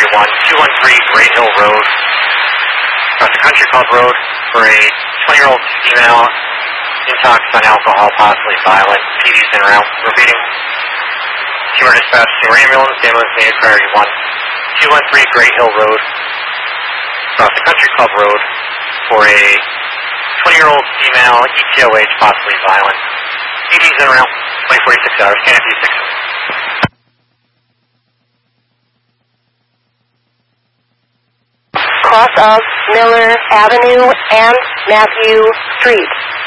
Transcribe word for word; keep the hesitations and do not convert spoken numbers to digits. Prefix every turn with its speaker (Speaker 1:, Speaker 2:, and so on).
Speaker 1: one, two one three Great Hill Road, across the Country Club Road for a twenty-year-old female, intox on alcohol, possibly violent, P D's in route. Repeating. Humor dispatch, Seymour ambulance, ambulance needed priority one, two one three Great Hill Road, across the Country Club Road for a twenty-year-old female, E T O H, possibly violent. P D's in route, twenty forty-six hours, K N F six.
Speaker 2: Cross of Miller Avenue and Matthew Street.